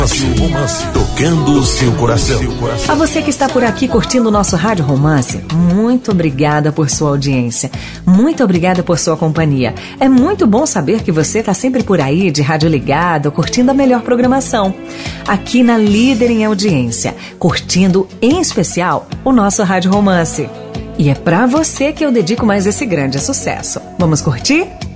Romance, tocando o seu coração. A você que está por aqui curtindo o nosso Rádio Romance, muito obrigada por sua audiência. Muito obrigada por sua companhia. É muito bom saber que você está sempre por aí, de rádio ligado, curtindo a melhor programação. Aqui na Líder em Audiência, curtindo em especial o nosso Rádio Romance. E é pra você que eu dedico mais esse grande sucesso. Vamos curtir?